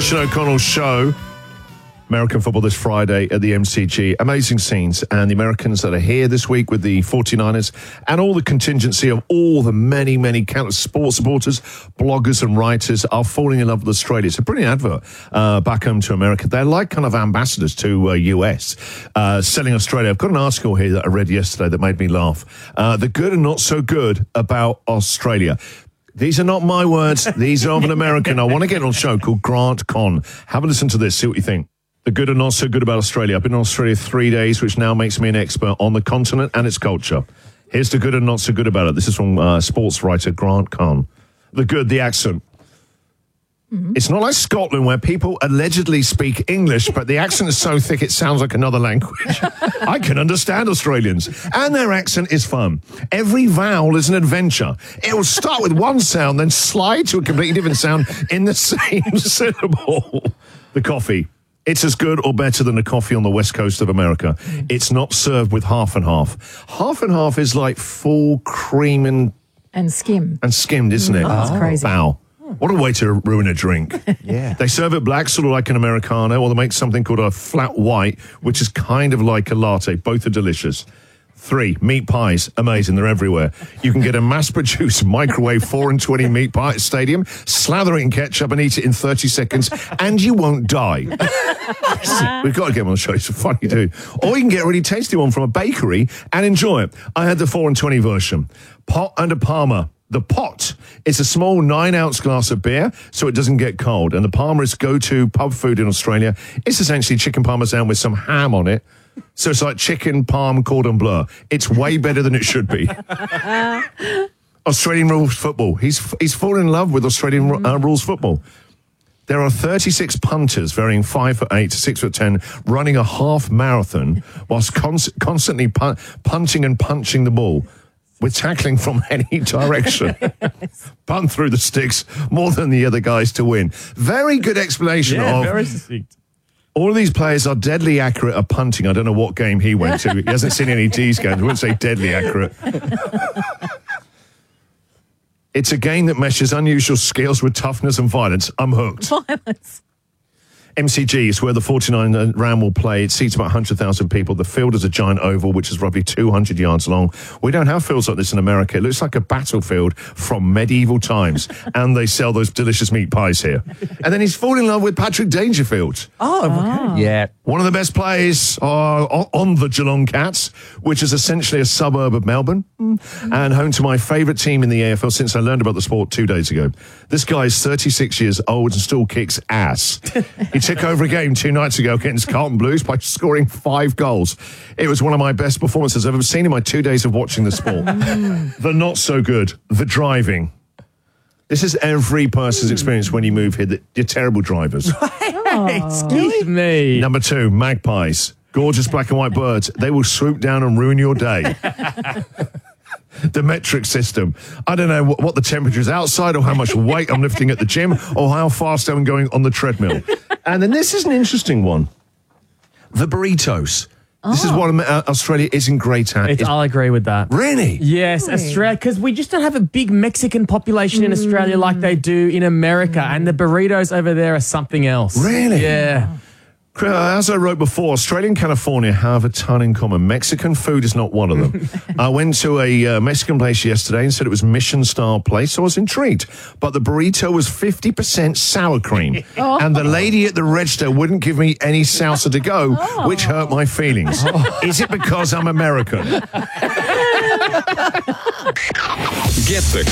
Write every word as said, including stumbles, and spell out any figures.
Sean O'Connell Show. American football this Friday at the M C G. Amazing scenes. And the Americans that are here this week with the forty-niners and all the contingency of all the many, many countless sports supporters, bloggers and writers are falling in love with Australia. It's a brilliant advert uh, back home to America. They're like kind of ambassadors to uh, U S, uh, selling Australia. I've got an article here that I read yesterday that made me laugh. Uh, the good and not so good about Australia. These are not my words. These are of an American. I want to get on a show called Grant Conn. Have a listen to this. See what you think. The good and not so good about Australia. I've been in Australia three days, which now makes me an expert on the continent and its culture. Here's the good and not so good about it. This is from uh, sports writer Grant Conn. The good, the accent. Mm-hmm. It's not like Scotland where people allegedly speak English, but the accent is so thick it sounds like another language. I can understand Australians. And their accent is fun. Every vowel is an adventure. It will start with one sound, then slide to a completely different sound in the same syllable. The coffee. It's as good or better than the coffee on the west coast of America. It's not served with half and half. Half and half is like full cream and... And skim. And skimmed, isn't it? Oh, that's crazy. Wow. What a way to ruin a drink. Yeah. They serve it black, sort of like an Americano, or they make something called a flat white, which is kind of like a latte. Both are delicious. Three, meat pies. Amazing. They're everywhere. You can get a mass-produced microwave four and twenty meat pie at Stadium, slather it in ketchup and eat it in thirty seconds, and you won't die. We've got to get him on the show. He's a funny dude. Or you can get a really tasty one from a bakery and enjoy it. I had the four and twenty version. Pot and a Parma. The pot is a small nine-ounce glass of beer, so it doesn't get cold. And the Parma is go-to pub food in Australia. It's essentially chicken parmesan with some ham on it. So it's like chicken parm cordon bleu. It's way better than it should be. Australian rules football. He's he's fallen in love with Australian uh, rules football. There are thirty-six punters, varying five foot eight to six foot ten, running a half marathon whilst cons- constantly pun- punting and punching the ball. With tackling from any direction. Punt through the sticks more than the other guys to win. Very good explanation yeah, of... very succinct. All of these players are deadly accurate at punting. I don't know what game he went to. He hasn't seen any D's games. I wouldn't say deadly accurate. It's a game that meshes unusual skills with toughness and violence. I'm hooked. Violence. M C G is where the forty-nine round will play. It seats about one hundred thousand people. The field is a giant oval, which is roughly two hundred yards long. We don't have fields like this in America. It looks like a battlefield from medieval times. And they sell those delicious meat pies here. And then he's fallen in love with Patrick Dangerfield. Oh, okay. Yeah. One of the best players uh, on the Geelong Cats, which is essentially a suburb of Melbourne, mm-hmm. and home to my favourite team in the A F L since I learned about the sport two days ago. This guy is thirty-six years old and still kicks ass. He took over a game two nights ago against Carlton Blues by scoring five goals. It was one of my best performances I've ever seen in my two days of watching the sport. The not so good, the driving. This is every person's experience when you move here, that you're terrible drivers. Excuse me. Number two, magpies. Gorgeous black and white birds. They will swoop down and ruin your day. The metric system. I don't know what, what the temperature is outside or how much weight I'm lifting at the gym or how fast I'm going on the treadmill. And then this is an interesting one. The burritos. Oh. This is what uh, Australia isn't great at. It's, I'll agree with that. Really? Yes, really? Australia, because we just don't have a big Mexican population mm. in Australia like they do in America, mm. and the burritos over there are something else. Really? Yeah. As I wrote before, Australia and California have a ton in common. Mexican food is not one of them. I went to a uh, Mexican place yesterday and said it was Mission-style place, so I was intrigued. But the burrito was fifty percent sour cream. Oh. And the lady at the register wouldn't give me any salsa to go, oh. which hurt my feelings. Oh. Is it because I'm American? Get the